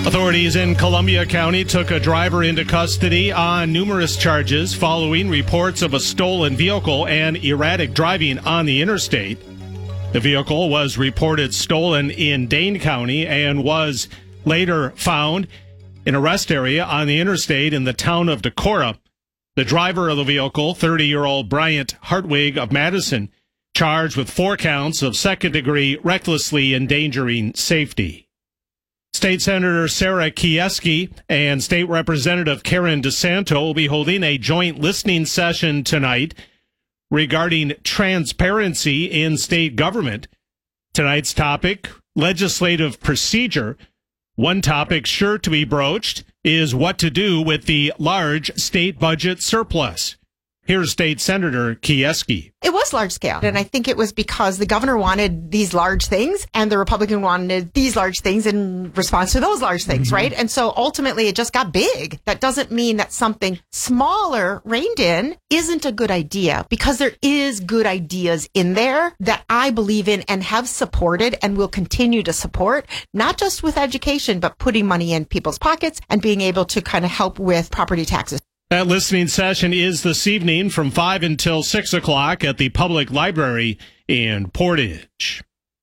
Authorities in Columbia County took a driver into custody on numerous charges following reports of a stolen vehicle and erratic driving on the interstate. The vehicle was reported stolen in Dane County and was later found in a rest area on the interstate in the town of Decorah. The driver of the vehicle, 30-year-old Bryant Hartwig of Madison, charged with 4 counts of second-degree recklessly endangering safety. State Senator Sarah Kieski and State Representative Karen DeSanto will be holding a joint listening session tonight regarding transparency in state government. Tonight's topic, legislative procedure. One topic sure to be broached is what to do with the large state budget surplus. Here's State Senator Kieski. It was large scale, and I think it was because the governor wanted these large things, and the Republican wanted these large things in response to those large things, right? And so ultimately it just got big. That doesn't mean that something smaller reined in isn't a good idea, because there is good ideas in there that I believe in and have supported and will continue to support, not just with education, but putting money in people's pockets and being able to kind of help with property taxes. That listening session is this evening from 5 until 6 o'clock at the Public Library in Portage.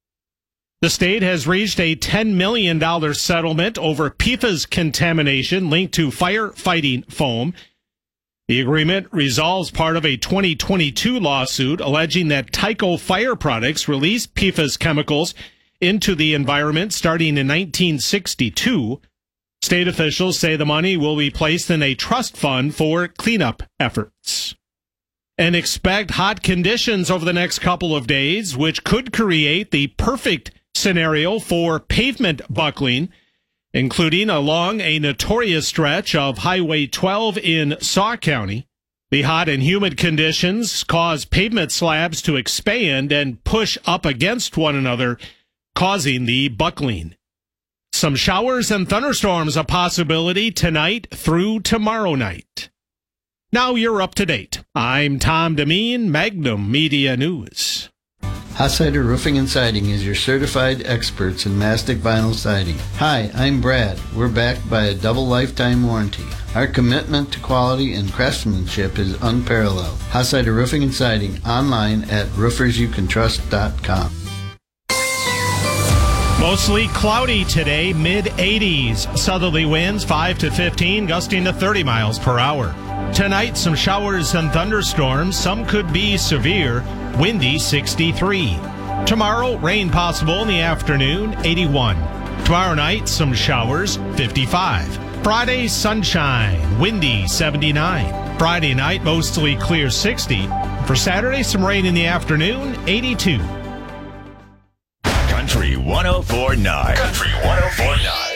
The state has reached a $10 million settlement over PFAS contamination linked to firefighting foam. The agreement resolves part of a 2022 lawsuit alleging that Tyco fire products released PFAS chemicals into the environment starting in 1962. State officials say the money will be placed in a trust fund for cleanup efforts. And expect hot conditions over the next couple of days, which could create the perfect scenario for pavement buckling, including along a notorious stretch of Highway 12 in Sauk County. The hot and humid conditions cause pavement slabs to expand and push up against one another, causing the buckling. Some showers and thunderstorms a possibility tonight through tomorrow night. Now you're up to date. I'm Tom Demeen, Magnum Media News. Hossider Roofing and Siding is your certified experts in mastic vinyl siding. Hi, I'm Brad. We're backed by a double lifetime warranty. Our commitment to quality and craftsmanship is unparalleled. Hossider Roofing and Siding, online at roofersyoucantrust.com. Mostly cloudy today, mid-80s. Southerly winds 5 to 15, gusting to 30 miles per hour. Tonight, some showers and thunderstorms. Some could be severe, windy 63. Tomorrow, rain possible in the afternoon, 81. Tomorrow night, some showers, 55. Friday, sunshine, windy 79. Friday night, mostly clear 60. For Saturday, some rain in the afternoon, 82. Country 104.9. Country 104.9.